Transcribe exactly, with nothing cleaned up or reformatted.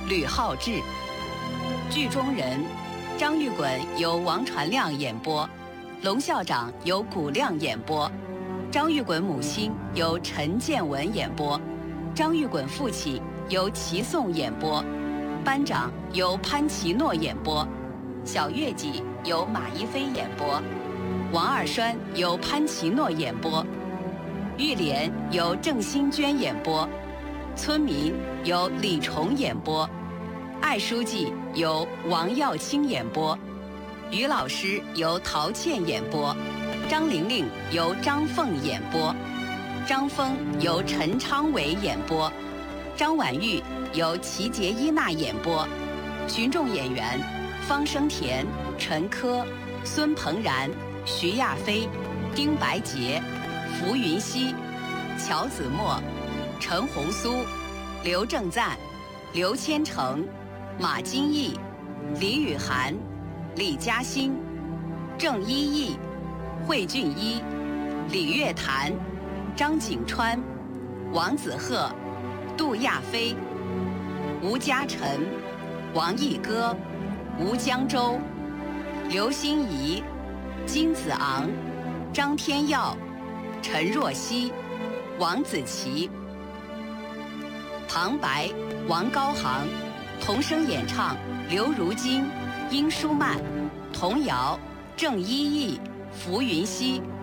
吕浩志。剧中人：张玉衮由王传亮演播，龙校长由古亮演播，张玉衮母亲由陈建文演播，张玉衮父亲由齐颂演播，班长由潘奇诺演播，小月季由马一飞演播，王二栓由潘奇诺演播，玉莲由郑欣娟演播，村民由李崇演播，艾书记由王耀清演播，于老师由陶倩演播，张玲玲由张凤演播，张峰由陈昌伟演播，张婉玉由齐杰伊娜演播，群众演员方生田、陈珂、孙鹏然、徐亚飞、丁白洁、浮云熙、乔子墨、陈红苏、刘正赞、刘千成、马金义、李雨涵、李嘉欣、郑一义、惠俊一、李月潭、张景川、王子鹤、杜亚飞、吴嘉诚、王毅歌、吴江洲、刘欣怡、金子昂、张天耀、陈若曦、王子琪。旁白：王高航。童声演唱：刘如金、殷舒曼。童谣：郑一义、浮云熙。